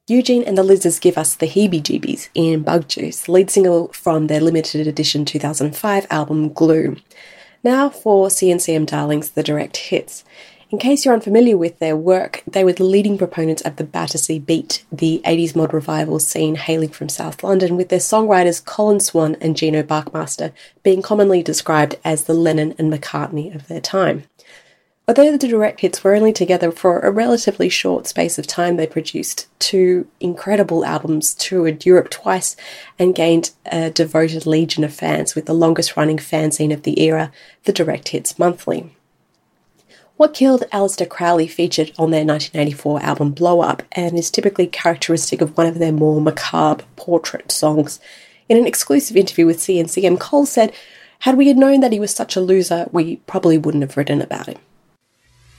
Eugene and the Lizards give us the heebie-jeebies in Bug Juice, the lead single from their limited edition 2005 album Glue. Now for C&CM Darlings, the direct hits. In case you're unfamiliar with their work, they were the leading proponents of the Battersea Beat, the 80s mod revival scene hailing from South London, with their songwriters Colin Swan and Gino Buckmaster being commonly described as the Lennon and McCartney of their time. Although the direct hits were only together for a relatively short space of time, they produced two incredible albums, toured Europe twice, and gained a devoted legion of fans, with the longest-running fanzine of the era, the Direct Hits Monthly. What Killed Aleister Crowley featured on their 1984 album Blow Up, and is typically characteristic of one of their more macabre portrait songs. In an exclusive interview with C&CM, Cole said, "Had we known that he was such a loser, we probably wouldn't have written about him."